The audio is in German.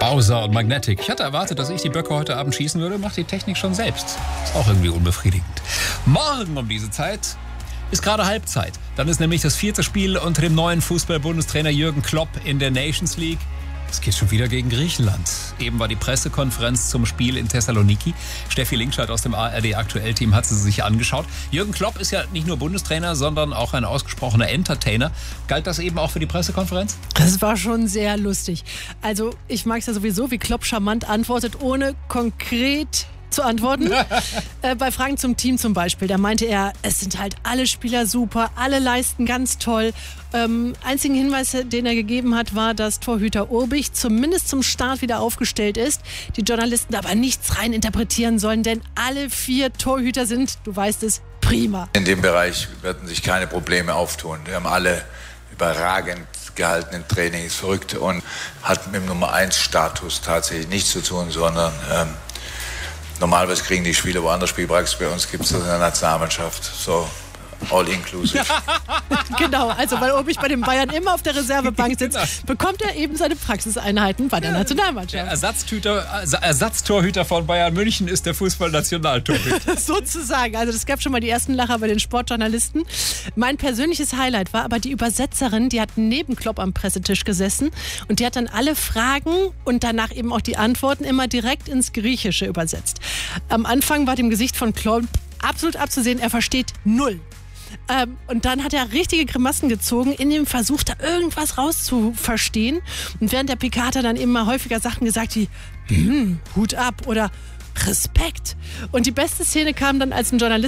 Bowser und Magnetic. Ich hatte erwartet, dass ich die Böcke heute Abend schießen würde, macht die Technik schon selbst. Ist auch irgendwie unbefriedigend. Morgen um diese Zeit ist gerade Halbzeit. Dann ist nämlich das 4. Spiel unter dem neuen Fußball-Bundestrainer Jürgen Klopp in der Nations League. Es geht schon wieder gegen Griechenland. Eben war die Pressekonferenz zum Spiel in Thessaloniki. Steffi Linkscheid aus dem ARD-Aktuell-Team hat sie sich angeschaut. Jürgen Klopp ist ja nicht nur Bundestrainer, sondern auch ein ausgesprochener Entertainer. Galt das eben auch für die Pressekonferenz? Das war schon sehr lustig. Also ich mag es ja sowieso, wie Klopp charmant antwortet, ohne konkret zu antworten. Bei Fragen zum Team zum Beispiel, da meinte er, es sind halt alle Spieler super, alle leisten ganz toll. Einzigen Hinweis, den er gegeben hat, war, dass Torhüter Urbich zumindest zum Start wieder aufgestellt ist. Die Journalisten aber nichts rein interpretieren sollen, denn alle 4 Torhüter sind, du weißt es, prima. In dem Bereich werden sich keine Probleme auftun. Wir haben alle überragend gehalten im Training, ist verrückt und hat mit dem Nummer 1 Status tatsächlich nichts zu tun, sondern normalerweise kriegen die Spieler woanders Spielpraxis. Bei uns gibt es das in der Nationalmannschaft. So, all inclusive. Genau, also weil Urbich bei den Bayern immer auf der Reservebank sitzt, bekommt er eben seine Praxiseinheiten bei der Nationalmannschaft. Der Ersatztorhüter von Bayern München ist der Fußballnationaltorhüter. Sozusagen. Also es gab schon mal die ersten Lacher bei den Sportjournalisten. Mein persönliches Highlight war aber die Übersetzerin, die hat neben Klopp am Pressetisch gesessen und die hat dann alle Fragen und danach eben auch die Antworten immer direkt ins Griechische übersetzt. Am Anfang war dem Gesicht von Klopp absolut abzusehen, er versteht 0. Und dann hat er richtige Grimassen gezogen, in dem Versuch, da irgendwas rauszuverstehen. Und während der PK hat er dann immer häufiger Sachen gesagt wie Hut ab oder Respekt. Und die beste Szene kam dann, als ein Journalist